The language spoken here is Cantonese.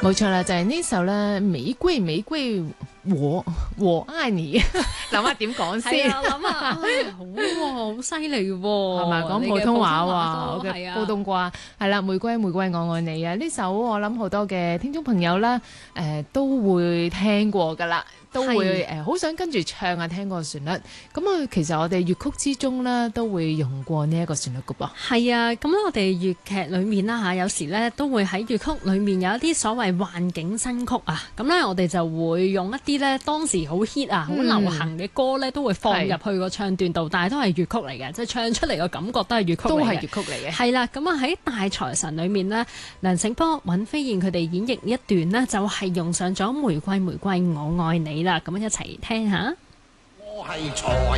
冇錯啦，就係呢首咧《玫瑰玫瑰我愛你》，諗下點講先？ 係啊，諗下，好喎，好犀利喎， 係咪講普通話喎？我嘅嘅煲冬瓜係啦，玫瑰玫瑰我愛你啊！呢首我諗好多嘅聽眾朋友啦，都會聽過㗎啦。都會好想跟住唱啊，聽個旋律。咁啊，其實我哋粵曲之中咧都會用過呢一個旋律㗎噃。 係啊，咁我哋粵劇裏面啦有時咧都會喺粵曲裏面有一啲所謂幻境新曲啊。咁咧我哋就會用一啲咧當時好 hit 啊、好流行嘅歌咧，都會放入去個唱段度，但係都係粵曲嚟嘅，即係唱出嚟個感覺都係粵曲嚟嘅。 都係粵曲嚟嘅。係啦，咁啊喺大財神裏面呢，梁醒波、尹飛燕佢哋演繹一段呢，就係用上咗玫瑰玫瑰我愛你啦，咁一齊聽下。 我係財